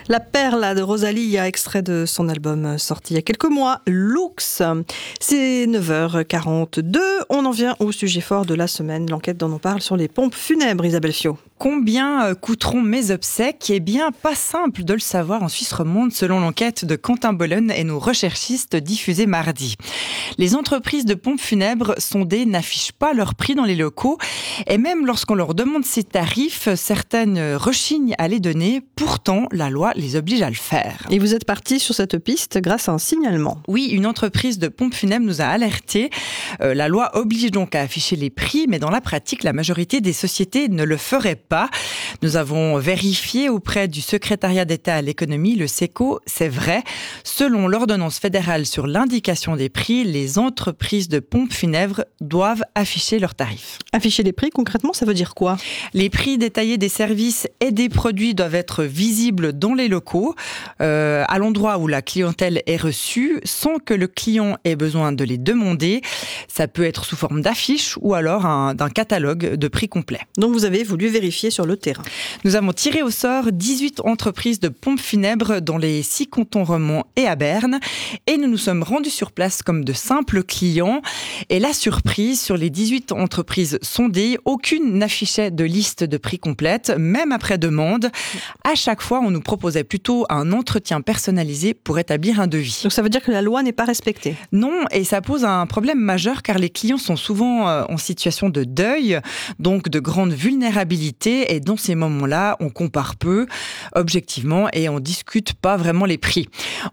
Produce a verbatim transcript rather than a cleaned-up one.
La Perla de Rosalia, extrait de son album sorti il y a quelques mois, Lux. C'est neuf heures quarante-deux. On en vient au sujet fort de la semaine, l'enquête dont on parle sur les pompes funèbres, Isabelle Fiot. Combien coûteront mes obsèques ? Eh bien, pas simple de le savoir en Suisse romande, selon l'enquête de Quentin Bollen et nos recherchistes diffusée mardi. Les entreprises de pompes funèbres sondées n'affichent pas leur prix dans les locaux et même lorsqu'on leur demande ces tarifs, certaines rechignent à les donner. Pourtant, la loi les oblige à le faire. Et vous êtes parti sur cette piste grâce à un signalement. Oui, une entreprise de pompes funèbres nous a alertés. Euh, la loi oblige donc à afficher les prix, mais dans la pratique, la majorité des sociétés ne le feraient pas. Nous avons vérifié auprès du secrétariat d'État à l'économie, le SECO, c'est vrai. Selon l'ordonnance fédérale sur l'indication des prix, les entreprises de pompes funèbres doivent afficher leurs tarifs. Afficher les prix, concrètement, ça veut dire quoi ? Les prix détaillés des services et des produits doivent être visibles dans les locaux, euh, à l'endroit où la clientèle est reçue, sans que le client ait besoin de les demander. Ça peut être sous forme d'affiche ou alors un, d'un catalogue de prix complet. Donc vous avez voulu vérifier sur le terrain. Nous avons tiré au sort dix-huit entreprises de pompes funèbres dans les six cantons romands et à Berne. Et nous nous sommes rendus sur place comme de simples clients. Et la surprise, sur les dix-huit entreprises sondées, aucune n'affichait de liste de prix complète, même après demande. À chaque fois, on nous proposait plutôt un entretien personnalisé pour établir un devis. Donc ça veut dire que la loi n'est pas respectée ? Non, et ça pose un problème majeur car les clients sont souvent en situation de deuil, donc de grande vulnérabilité. Et dans ces moments-là, on compare peu, objectivement, et on discute pas vraiment les prix.